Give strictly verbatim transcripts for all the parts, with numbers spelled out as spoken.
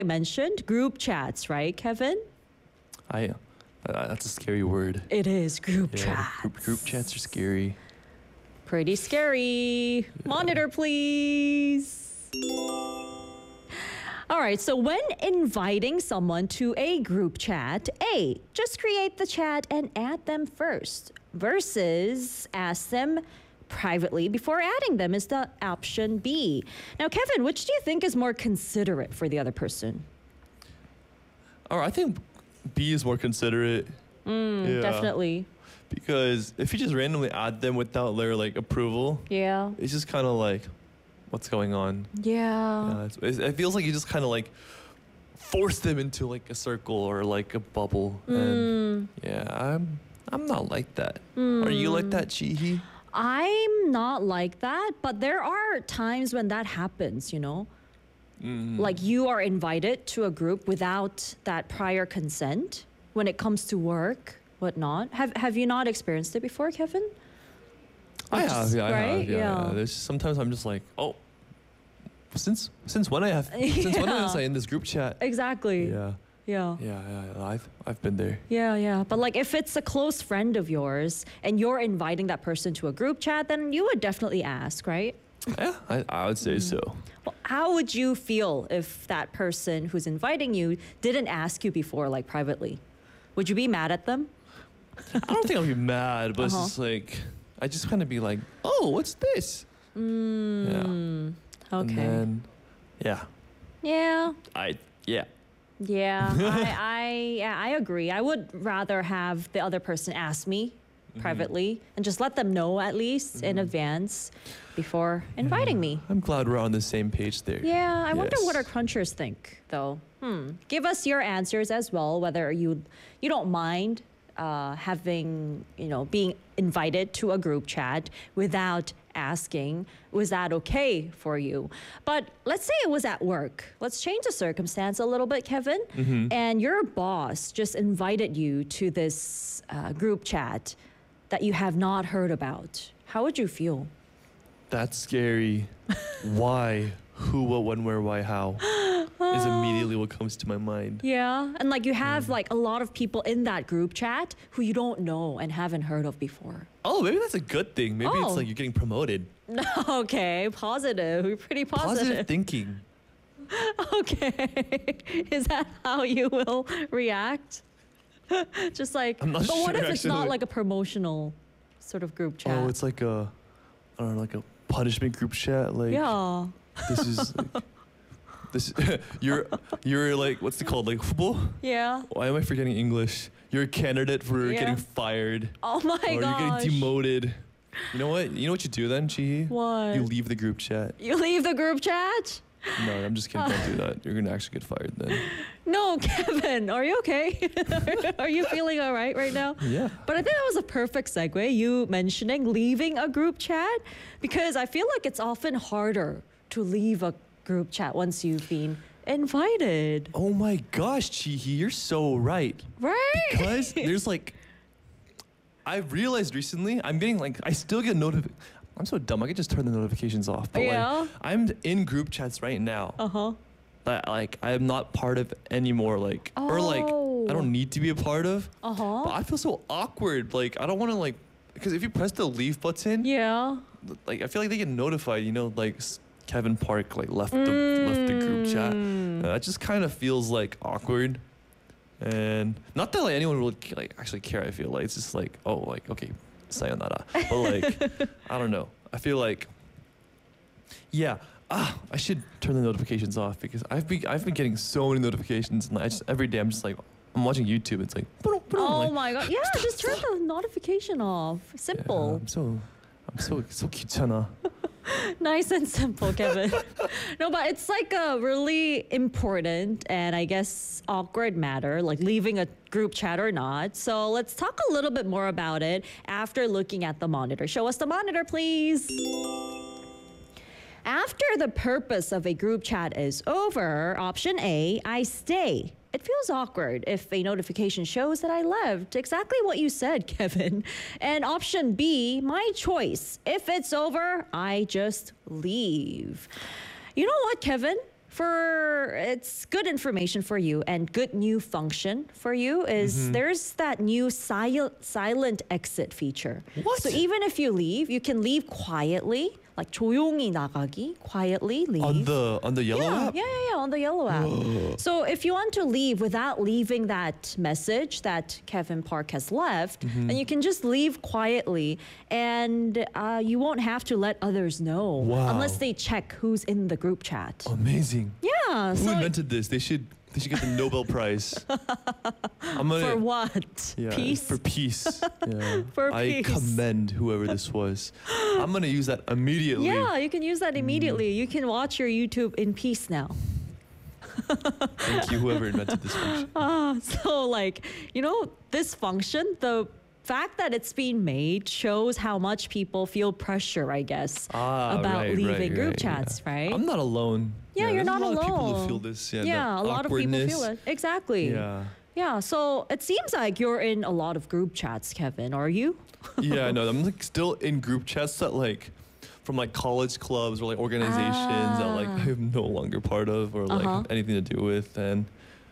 mentioned group chats, right, Kevin? I uh, that's a scary word. It is group Yeah, chats. group, group chats are scary. Pretty scary. Monitor, please. All right, so when inviting someone to a group chat, A, just create the chat and add them first, versus ask them privately before adding them is the option B. Now, Kevin, which do you think is more considerate for the other person? All right, I think B is more considerate. Mm, Yeah. Definitely. Because if you just randomly add them without their like approval, Yeah. it's just kind of like, what's going on? Yeah. Yeah, it's, it's, it feels like you just kind of like force them into like a circle or like a bubble. And yeah, I'm I'm not like that. Are you like that, Chihi? I'm not like that, but there are times when that happens, you know? Like you are invited to a group without that prior consent when it comes to work, whatnot. Have Have you not experienced it before, Kevin? I Just- have, yeah, I right? have, yeah. Yeah. yeah. There's sometimes I'm just like, oh, since since when I have since when Yeah. was I in this group chat? Exactly. Yeah, Yeah. yeah, yeah. yeah. I've I've been there. Yeah, yeah. But like if it's a close friend of yours and you're inviting that person to a group chat, then you would definitely ask, right? Yeah, I, I would say so. Well, how would you feel if that person who's inviting you didn't ask you before, like privately? Would you be mad at them? I don't think I'll be mad, but Uh-huh. it's just like I just kind of be like, oh, what's this? Mm, Yeah. okay. And then, yeah, yeah. I yeah. Yeah. I, I yeah, I agree. I would rather have the other person ask me privately and just let them know at least in advance before inviting me. I'm glad we're on the same page there. Yeah, I wonder what our Yes. crunchers think, though. Hmm. Give us your answers as well, whether you you don't mind uh, having, you know, being invited to a group chat without asking. Was that okay for you? But let's say it was at work. Let's change the circumstance a little bit, Kevin. And your boss just invited you to this uh, group chat that you have not heard about. How would you feel? That's scary. Why? Who? What? When? Where? Why? How? Is immediately what comes to my mind. Yeah, and like you have like a lot of people in that group chat who you don't know and haven't heard of before. Oh, maybe that's a good thing. Maybe Oh. it's like you're getting promoted. Okay, positive. You're pretty Positive positive. thinking. Okay, is that how you will react? Just like, I'm not but what sure, if it's not actually. like a promotional sort of group chat? Oh, it's like a, I don't know, like a punishment group chat. Like yeah. this is like, this. you're you're like what's it called? Like football? Yeah. Why am I forgetting English? You're a candidate for Yeah. getting fired. Oh my or gosh. you're getting demoted. You know what? You know what you do then, Chihi? What? You leave the group chat. You leave the group chat? No, I'm just kidding. Don't do that. You're gonna actually get fired then. No, Kevin, are you okay? Are you feeling all right right now? Yeah. But I think that was a perfect segue, you mentioning leaving a group chat, because I feel like it's often harder to leave a group chat once you've been invited. Oh my gosh, Chihi, you're so right. Right? Because there's like, I've realized recently, I'm getting like, I still get notifications. I'm so dumb. I could just turn the notifications off. But Yeah. like, I'm in group chats right now Uh-huh. that like I am not part of anymore. Like, or like Oh. I don't need to be a part of. Uh-huh. But I feel so awkward. Like, I don't want to like, because if you press the leave button, Yeah. like I feel like they get notified. You know, like s- Kevin Park like left the left the group chat. Mm. Uh, that just kind of feels like awkward. And not that like anyone would like actually care. I feel like it's just like, oh, like okay, sayonara. But like I don't know. I feel like yeah. Ah, I should turn the notifications off because I've been I've been getting so many notifications and I just every day I'm just like I'm watching YouTube. It's like Oh like, my god. Yeah, just turn the notification off. yeah, Simple. I'm so I'm so so 귀찮아. Nice and simple, Kevin. No, but it's like a really important and I guess awkward matter, like leaving a group chat or not. So let's talk a little bit more about it after looking at the monitor. Show us the monitor, please. After the purpose of a group chat is over, option A, I stay. It feels awkward if a notification shows that I left. Exactly what you said, Kevin. And option B, my choice. If it's over, I just leave. You know what, Kevin? for it's good information for you and good new function for you is there's that new sil- silent exit feature. What? So even if you leave, you can leave quietly, like 조용히 나가기, quietly leave. On the on the yellow yeah, app? yeah, yeah, yeah, on the yellow app. So if you want to leave without leaving that message that Kevin Park has left, Mm-hmm. then you can just leave quietly, and uh, you won't have to let others know Wow. unless they check who's in the group chat. Amazing. Yeah. Who So invented this? They should they should get the Nobel Prize. I'm gonna for what? yeah, Peace. for peace. Yeah. For I peace. commend whoever this was. I'm gonna use that immediately. Yeah, you can use that immediately. Mm. You can watch your YouTube in peace now. Thank you, whoever invented this function. Ah, so like, you know, this function, the fact that it's being made shows how much people feel pressure, I guess, Ah, about right, leaving right, group right, chats, yeah. right? I'm not alone. Yeah, you're there's not a lot alone. Of people who feel this. Yeah, yeah, the a lot of people feel awkwardness. it. Exactly. Yeah. Yeah, so it seems like you're in a lot of group chats, Kevin. Are you? Yeah, I know. I'm like still in group chats that like from like college clubs or like organizations that like Ah. I'm no longer part of or like Uh-huh. have anything to do with. And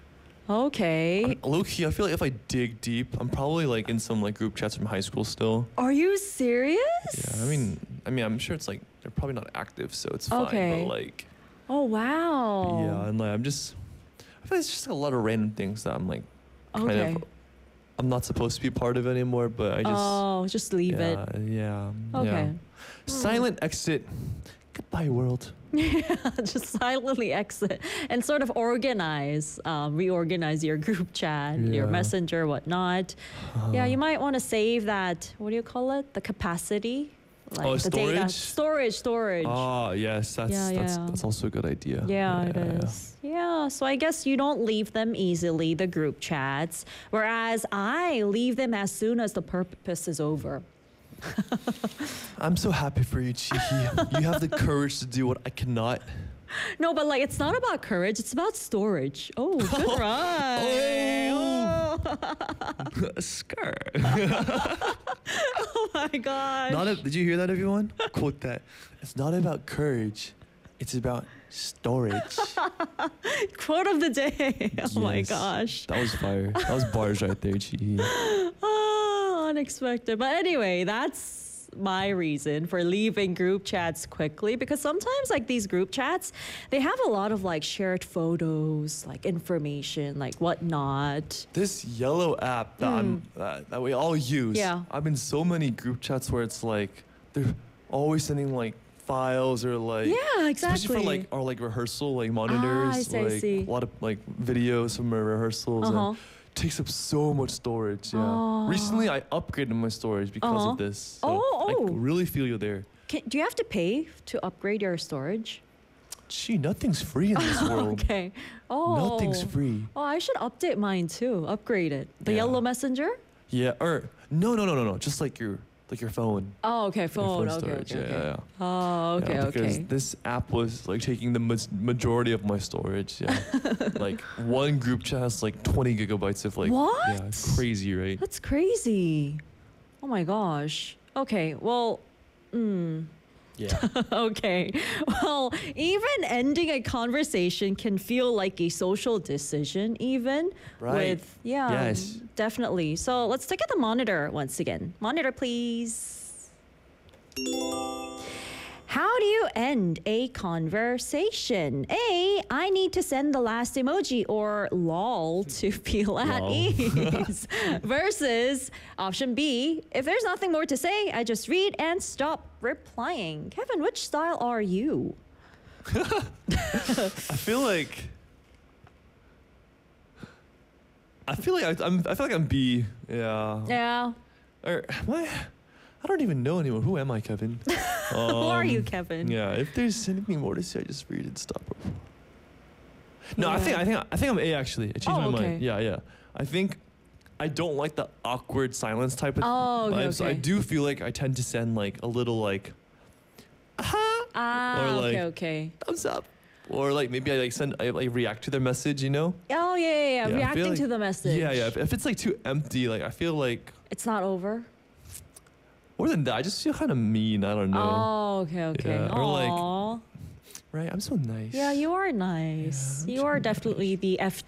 Okay. low key, I feel like if I dig deep, I'm probably like in some like group chats from high school still. Are you serious? Yeah, I mean, I mean, I'm sure it's like they're probably not active, so it's fine. Okay. But like, Oh, wow. yeah, and like I'm just, I feel like it's just a lot of random things that I'm like, kind Okay. of, I'm not supposed to be part of anymore. But I just, oh, just leave yeah, it. yeah, Okay. yeah. Silent exit. Goodbye, world. Just silently exit and sort of organize, um, reorganize your group chat, your Yeah. messenger, whatnot. Yeah, you might want to save that. What do you call it? The capacity, like Oh, the data storage? storage, storage. Ah, yes, that's Yeah, that's yeah. that's also a good idea. Yeah, it yeah. is. Yeah, so I guess you don't leave them easily, the group chats, whereas I leave them as soon as the purpose is over. I'm so happy for you, Chihi. You have the courage to do what I cannot. No, but like it's not about courage, it's about storage. Oh, good rhyme. Oh. Skirt. Oh my god. Not a, did you hear that, everyone? Quote that. It's not about courage. It's about storage. Quote of the day. Oh my Yes. gosh. That was fire. That was bars right there, Chihi. Oh, unexpected. But anyway, that's my reason for leaving group chats quickly, because sometimes like these group chats, they have a lot of like shared photos, like information, like whatnot. This yellow app that I'm uh, that we all use. Hmm. Yeah. I'm in so many group chats where it's like they're always sending like files or like Yeah, exactly. especially for like our like rehearsal like monitors, I see, I like see. a lot of like videos from our rehearsals. Uh-huh. And takes up so much storage. Yeah. Oh. Recently, I upgraded my storage because Uh-huh. of this. So Oh, I oh. really feel you there. Can, do you have to pay to upgrade your storage? Gee, nothing's free in this world. Okay. Oh. Nothing's free. Oh, I should update mine too. Upgrade it. The Yeah. yellow messenger? Yeah. Or no, no, no, no, no. Just like your like your phone. Oh, okay. Your Phone. okay, storage. okay, yeah, okay. yeah, yeah. Oh, okay, Yeah, because okay. this app was like taking the ma- majority of my storage. Yeah, like one group chat has like twenty gigabytes of like. What? Yeah, crazy, right? That's crazy. Oh my gosh. Okay, well, mm, Yeah. okay. Well, even ending a conversation can feel like a social decision, even Right. with, yeah, Yes. definitely. So let's look at the monitor once again. Monitor, please. How do you end a conversation? A, I need to send the last emoji or lol to feel at Lol. ease. Versus option B, if there's nothing more to say, I just read and stop replying. Kevin, which style are you? I feel like. I feel like I, I'm. I feel like I'm B. Yeah. Yeah. Or am I? I don't even know anymore. Who am I, Kevin? Who are you, Um, Kevin? Yeah. If there's anything more to say, I just read and stop. No, I Yeah. think I think I think I'm A actually. I changed Oh, my okay. mind. Yeah, yeah. I think I don't like the awkward silence type of Oh, okay, vibes. I okay. do feel like I tend to send like a little like, aha, Ah, Or like- okay, okay. thumbs up, or like maybe I like send I like react to their message. You know? Oh, yeah, yeah, yeah. Yeah, I feel Reacting to like- the message. Yeah, yeah. If, if it's like too empty, like I feel like It's not over. more than that, I just feel kind of mean. I don't know. Oh, okay, okay. Yeah, or like- Aw. right? I'm so nice. Yeah, you are nice. Yeah, I'm you are so definitely the F